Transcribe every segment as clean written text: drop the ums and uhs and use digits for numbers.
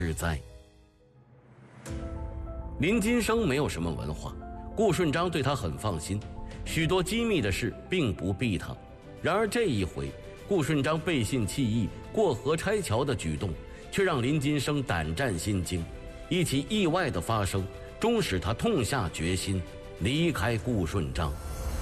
日灾。林金生没有什么文化，顾顺章对他很放心，许多机密的事并不逼他。然而这一回，顾顺章背信弃义、过河拆桥的举动，却让林金生胆战心惊。一起意外的发生，终使他痛下决心离开顾顺章。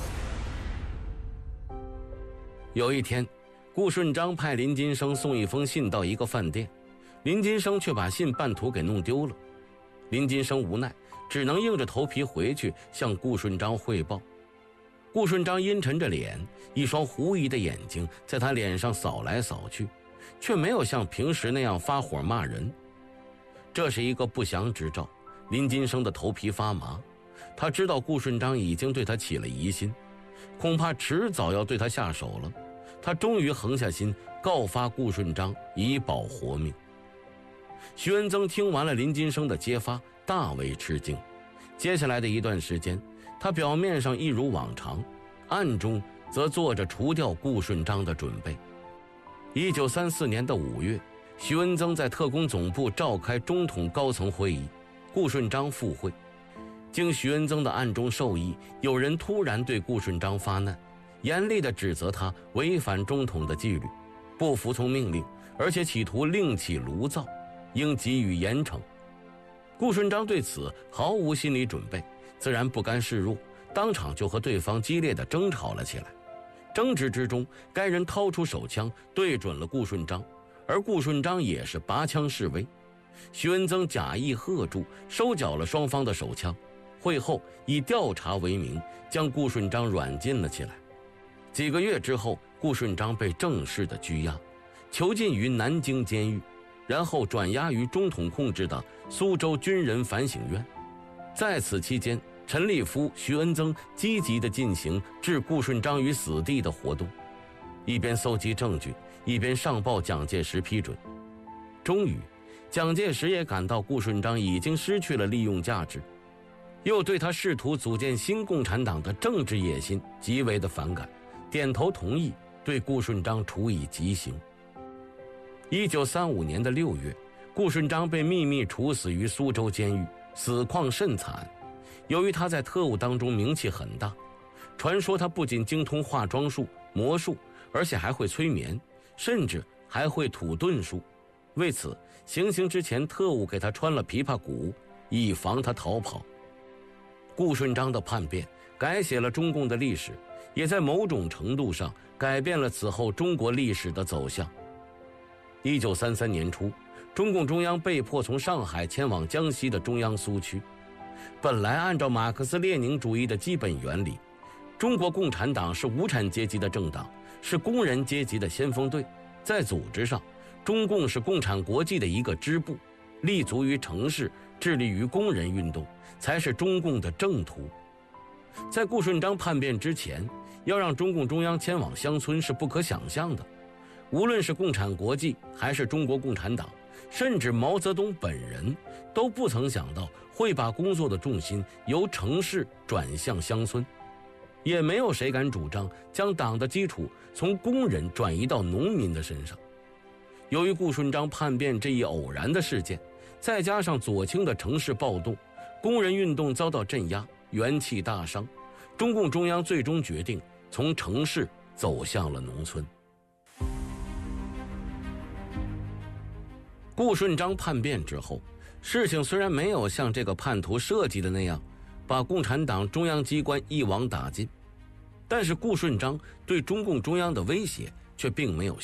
有一天，顾顺章派林金生送一封信到一个饭店，林金生却把信半途给弄丢了。林金生无奈，只能硬着头皮回去向顾顺章汇报。顾顺章阴沉着脸，一双狐疑的眼睛在他脸上扫来扫去，却没有像平时那样发火骂人。这是一个不祥之兆，林金生的头皮发麻。他知道顾顺章已经对他起了疑心，恐怕迟早要对他下手了。他终于横下心告发顾顺章，以保活命。徐文增听完了林金生的揭发，大为吃惊。接下来的一段时间，他表面上一如往常，暗中则做着除掉顾顺章的准备。1934年的5月，徐文增在特工总部召开中统高层会议，顾顺章赴会。经徐文增的暗中授意，有人突然对顾顺章发难，严厉地指责他违反中统的纪律，不服从命令，而且企图另起炉灶，应给予严惩。顾顺章对此毫无心理准备，自然不甘示弱，当场就和对方激烈地争吵了起来。争执之中，该人掏出手枪对准了顾顺章，而顾顺章也是拔枪示威。徐文增假意喝住，收缴了双方的手枪。会后以调查为名，将顾顺章软禁了起来。几个月之后，顾顺章被正式的拘押，囚禁于南京监狱，然后转押于中统控制的苏州军人反省院。在此期间，陈立夫、徐恩增积极地进行置顾顺章于死地的活动，一边搜集证据，一边上报蒋介石批准。终于，蒋介石也感到顾顺章已经失去了利用价值，又对他试图组建新共产党的政治野心极为的反感，点头同意对顾顺章处以极刑。1935年的6月，顾顺章被秘密处死于苏州监狱，死况甚惨。由于他在特务当中名气很大，传说他不仅精通化妆术、魔术，而且还会催眠，甚至还会吐遁术。为此，行刑之前，特务给他穿了琵琶骨，以防他逃跑。顾顺章的叛变改写了中共的历史，也在某种程度上改变了此后中国历史的走向。1933年初，中共中央被迫从上海迁往江西的中央苏区。本来按照马克思列宁主义的基本原理，中国共产党是无产阶级的政党，是工人阶级的先锋队。在组织上，中共是共产国际的一个支部，立足于城市，致力于工人运动，才是中共的正途。在顾顺章叛变之前，要让中共中央迁往乡村是不可想象的。无论是共产国际还是中国共产党，甚至毛泽东本人，都不曾想到会把工作的重心由城市转向乡村，也没有谁敢主张将党的基础从工人转移到农民的身上。由于顾顺章叛变这一偶然的事件，再加上左倾的城市暴动，工人运动遭到镇压，元气大伤。中共中央最终决定从城市走向了农村。顾顺章叛变之后，事情虽然没有像这个叛徒设计的那样把共产党中央机关一网打尽，但是顾顺章对中共中央的威胁却并没有